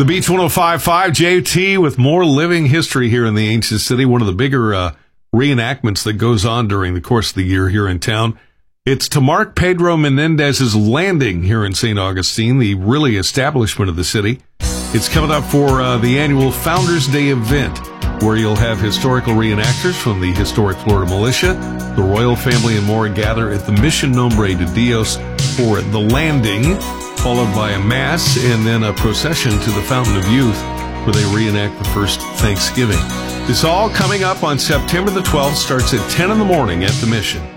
The Beach 105.5, JT with more living history here in the ancient city. One of the bigger reenactments that goes on during the course of the year here in town. It's to mark Pedro Menendez's landing here in St. Augustine, the really establishment of the city. It's coming up for the annual Founders Day event, where you'll have historical reenactors from the historic Florida militia, the royal family, and more gather at the Mission Nombre de Dios for the landing, followed by a mass and then a procession to the Fountain of Youth, where they reenact the first Thanksgiving. This all coming up on September the 12th, starts at 10 in the morning at the Mission.